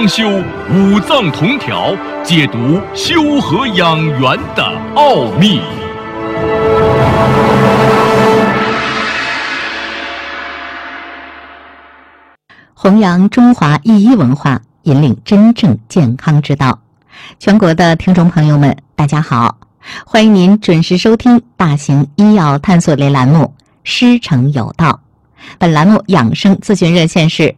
双修，五脏同调，解读修和养元的奥秘。 弘扬中华医医文化，引领真正健康之道。全国的听众朋友们，大家好，欢迎您准时收听大型医药探索类栏目《师承有道》。本栏目养生咨询热线是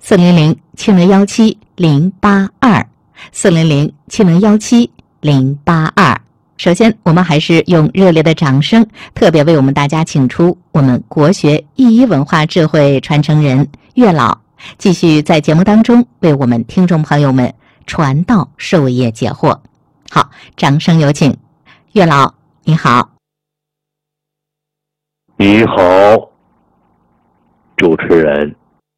400-7017-082，400-7017-082。首先，我们还是用热烈的掌声，特别为我们大家请出我们国学医医文化智慧传承人岳老，继续在节目当中为我们听众朋友们传道授业解惑。好，掌声有请。岳老，你好。 你好，主持人。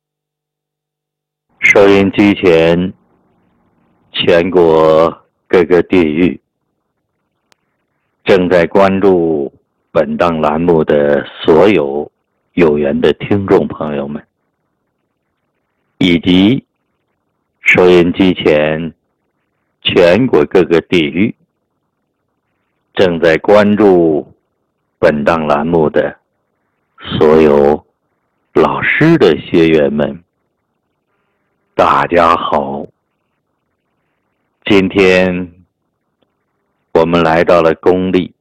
收音机前，全国各个地域正在关注本档栏目的所有有缘的听众朋友们，以及收音机前全国各个地域正在关注本档栏目的所有老师的学员们，大家好。今天我们来到了公历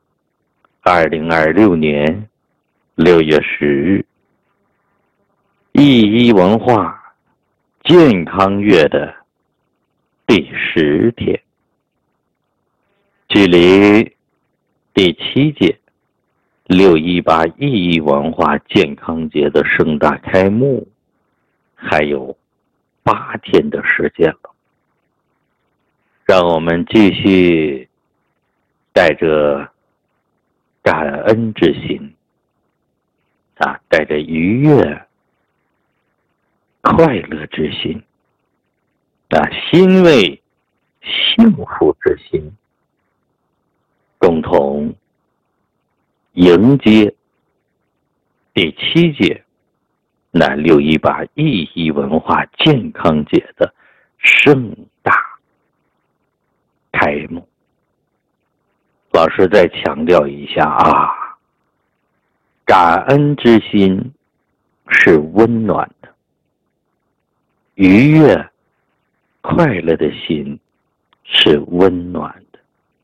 2026年6月10日，医医文化健康月的第10天，距离第7届618医医文化健康节的盛大开幕还有8天的时间了。让我们继续带着感恩之心带着愉悦快乐之心欣慰幸福之心，共同迎接第7届618医医文化健康节的盛大开幕。老师再强调一下感恩之心是温暖的，愉悦快乐的心是温暖的，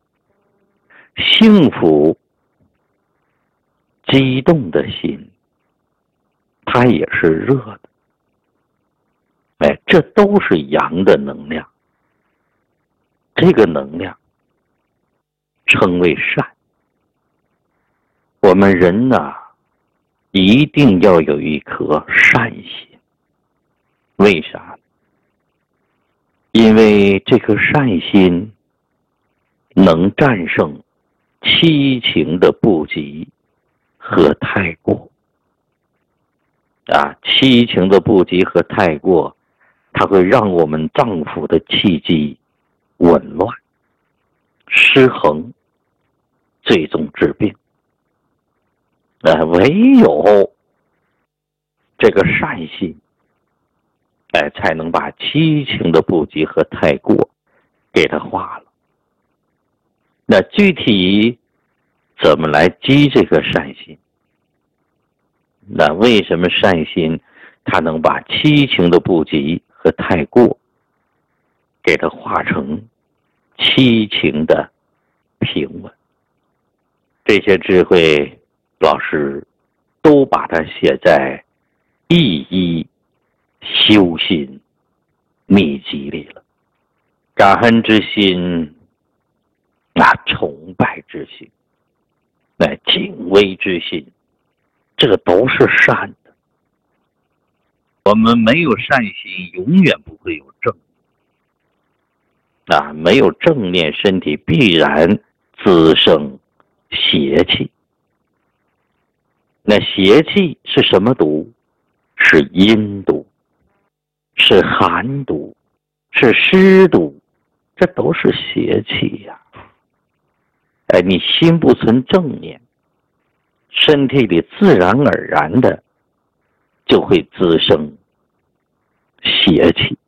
幸福激动的心它也是热的。这都是阳的能量，这个能量称为善。我们人一定要有一颗善心。为啥？因为这颗善心能战胜七情的不及和太过七情的不及和太过，它会让我们脏腑的气机紊乱失衡，最终致病。唯有这个善心才能把七情的不及和太过给它化了。那具体怎么来积这个善心？那为什么善心它能把七情的不及和太过给它化成七情的平稳？这些智慧老师都把它写在一一修心秘籍里了。感恩之心，崇拜之心，敬畏之心，这个都是善的。我们没有善心，永远不会有正念。没有正念，身体必然滋生邪气。那邪气是什么毒？是阴毒，是寒毒，是湿毒，这都是邪气呀。你心不存正念，身体里自然而然的就会滋生邪气。